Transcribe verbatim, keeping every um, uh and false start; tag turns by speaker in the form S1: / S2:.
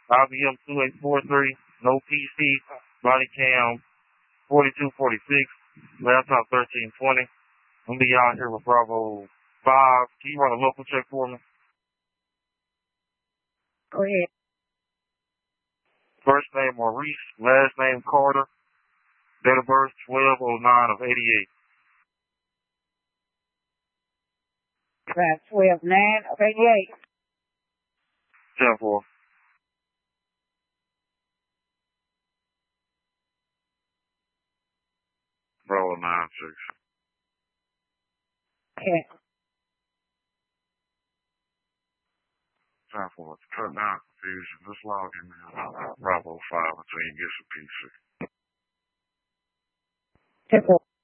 S1: I B M two eight four three, no P C, body cam forty-two forty-six, laptop thirteen twenty. I'm gonna be out here with Bravo five. Can you run a local check for me?
S2: Go ahead.
S1: First name Maurice, last name Carter, date of birth twelve oh nine of eighty-eight.
S2: That's twelve nine of eighty-eight.
S1: ten four. Bravo nine six.
S2: Okay.
S1: ten four. Cut down confusion. Just log in there. Bravo five until you get some P C.
S2: ten four.